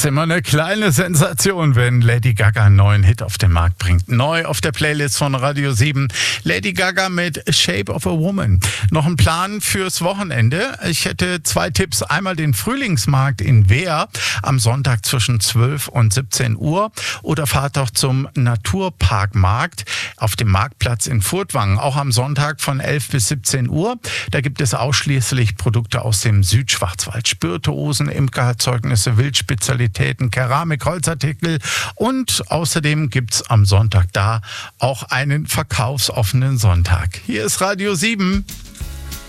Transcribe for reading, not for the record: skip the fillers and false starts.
Ist immer eine kleine Sensation, wenn Lady Gaga einen neuen Hit auf den Markt bringt. Neu auf der Playlist von Radio 7. Lady Gaga mit Shape of a Woman. Noch ein Plan fürs Wochenende. Ich hätte 2 Tipps. Einmal den Frühlingsmarkt in Wehr am Sonntag zwischen 12 und 17 Uhr. Oder fahrt doch zum Naturparkmarkt auf dem Marktplatz in Furtwangen. Auch am Sonntag von 11 bis 17 Uhr. Da gibt es ausschließlich Produkte aus dem Südschwarzwald. Spirituosen, Imkererzeugnisse, Wildspezialitäten, Keramik, Holzartikel und außerdem gibt's am Sonntag da auch einen verkaufsoffenen Sonntag. Hier ist Radio 7.